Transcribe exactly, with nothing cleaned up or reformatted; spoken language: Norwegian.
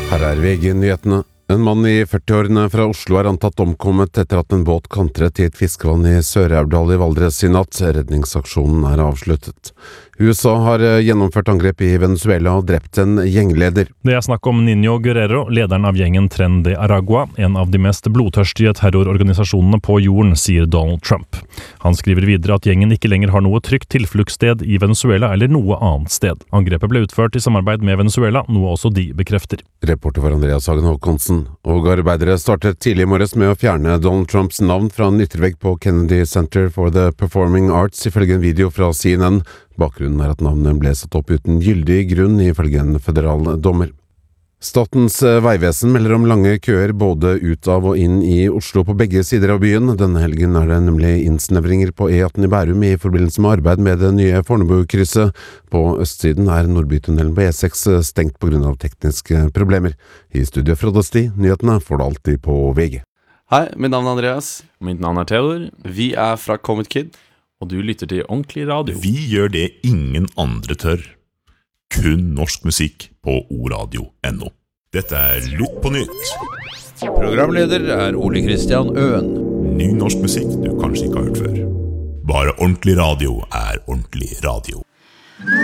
Her er V G-nyhetene. En mann i førti-årene fra Oslo er antatt omkommet etter at en båt kantret i et fiskevann i Sør-Aurdal i Valdres i natt. Redningsaksjonen er avsluttet. U S A har gjennomført angrep i Venezuela og drept en gjengleder. Det er snakk om Niño Guerrero, lederen av gjengen Tren de Aragua, en av de mest blodtørstige terrororganisasjonene på jorden, sier Donald Trump. Han skriver videre at gjengen ikke lenger har noe trygt tilfluktssted i Venezuela eller noe annet sted. Angrepet ble utført i samarbeid med Venezuela, noe også de bekrefter. Reporter for Andreas Hagen Håkonsen. Og arbeidere startet tidlig i morges med å fjerne Donald Trumps navn fra en yttervegg på Kennedy Center for the Performing Arts, ifølge en video fra C N N. Bakgrunnen er at navnet ble satt opp uten gyldig grunn, ifølge en federal dommer. Statens vegvesen melder om lange køer både ut av og inn i Oslo på begge sider av byen. Denne helgen er det nemlig innsnevringer på E atten i Bærum i forbindelse med arbeid med det nye Fornebu-krysset. På østsiden er Nordbytunnelen på E seks stengt på grunn av tekniske problemer. I studio fra Dusty, nyhetene får du alltid på V G. Hei, mitt navn er Andreas. Mitt navn er Theodor. Vi er fra Comet Kid. Og du lytter til ordentlig radio. Vi gjør det ingen andre tør. Kun norsk musikk på oradio punktum no. Dette er Lytt på nytt. Programleder er Ole Kristian Øen. Ny norsk musikk du kanskje ikke har hørt før. Bare ordentlig radio er ordentlig radio.